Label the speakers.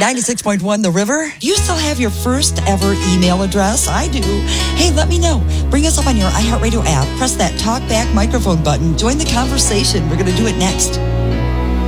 Speaker 1: 96.1 The River. Do you still have your first ever email address? I do. Hey, let me know. Bring us up on your iHeartRadio app. Press that talk back microphone button. Join the conversation. We're going to do it next.